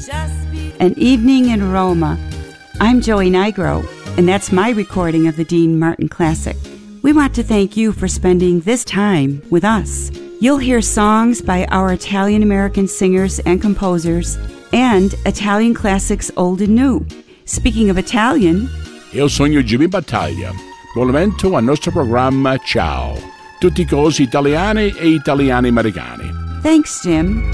An Evening in Roma. I'm Joey Nigro, and that's my recording of the Dean Martin Classic. We want to thank you for spending this time with us. You'll hear songs by our Italian-American singers and composers and Italian classics old and new. Speaking of Italian, io sogno Jimmy Battaglia. Buon momento al nostro programma Ciao. Tutti cose italiane e italiani americani. Thanks, Jim.